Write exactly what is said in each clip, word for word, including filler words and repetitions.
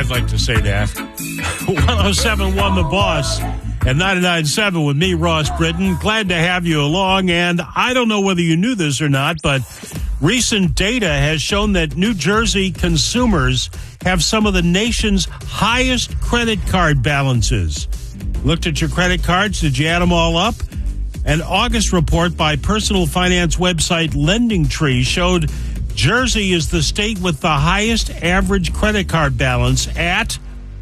I'd like to say that. one oh seven point one The Boss and ninety-nine point seven with me, Ross Britton. Glad to have you along. And I don't know whether you knew this or not, but recent data has shown that New Jersey consumers have some of the nation's highest credit card balances. Looked at your credit cards. Did you add them all up? An August report by personal finance website LendingTree showed Jersey is the state with the highest average credit card balance at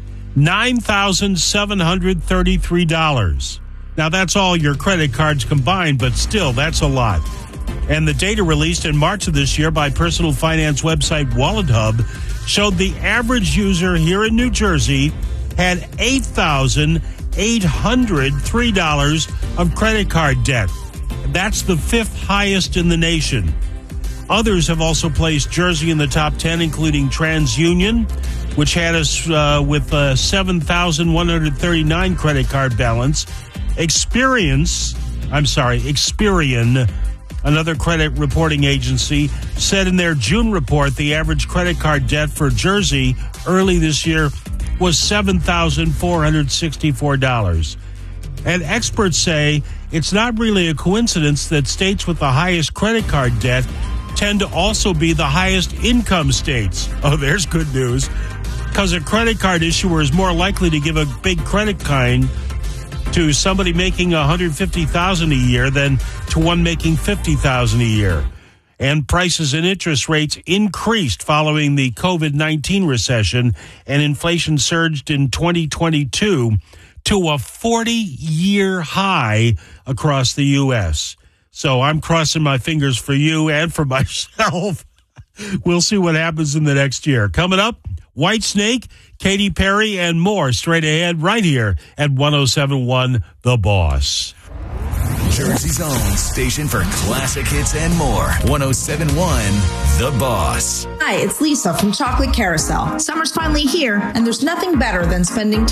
nine thousand seven hundred thirty-three dollars. Now, that's all your credit cards combined, but still, that's a lot. And the data released in March of this year by personal finance website WalletHub showed the average user here in New Jersey had eight thousand eight hundred three dollars of credit card debt. That's the fifth highest in the nation. Others have also placed Jersey in the top ten, including TransUnion, which had us uh, with a seven thousand one hundred thirty-nine credit card balance. Experience, I'm sorry, Experian, another credit reporting agency, said in their June report the average credit card debt for Jersey early this year was seven thousand four hundred sixty-four dollars. And experts say it's not really a coincidence that states with the highest credit card debt tend to also be the highest income states. Oh, there's good news. Because a credit card issuer is more likely to give a big credit kind to somebody making one hundred fifty thousand dollars a year than to one making fifty thousand dollars a year. And prices and interest rates increased following the covid nineteen recession, and inflation surged in twenty twenty-two to a forty-year high across the U S. So I'm crossing my fingers for you and for myself. We'll see what happens in the next year. Coming up, Whitesnake, Katy Perry, and more straight ahead right here at one oh seven point one The Boss. Jersey's own station for classic hits and more. one oh seven point one The Boss. Hi, it's Lisa from Chocolate Carousel. Summer's finally here, and there's nothing better than spending time